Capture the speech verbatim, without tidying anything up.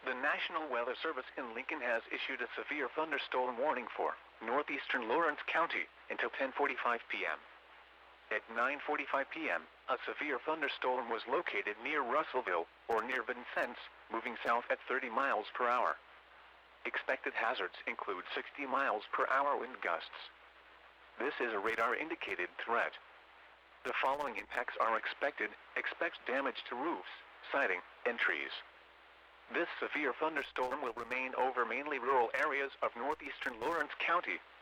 The National Weather Service in Lincoln has issued a severe thunderstorm warning for northeastern Lawrence County until ten forty-five p m At nine forty-five p m, a severe thunderstorm was located near Russellville, or near Vincennes, moving south at thirty miles per hour. Expected hazards include sixty miles per hour wind gusts. This is a radar-indicated threat. The following impacts are expected. Expect damage to roofs, siding, and trees. This severe thunderstorm will remain over mainly rural areas of northeastern Lawrence County,